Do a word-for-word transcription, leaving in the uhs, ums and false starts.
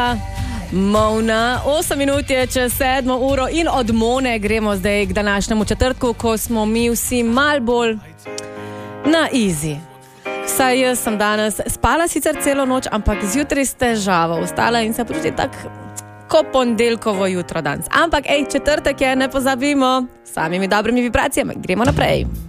Mona. Mona, osem minut je čez sedmo uro in od Mone gremo zdaj k današnjemu četrtku, ko smo mi vsi mal bolj na easy. Saj jaz sem danes spala sicer celo noč, ampak zjutraj s težavo vstala in se počuti tak ko ponedeljkovo jutro danes. Ampak ej, četrtek je, ne pozabimo, s samimi dobrimi vibracijami. Gremo naprej.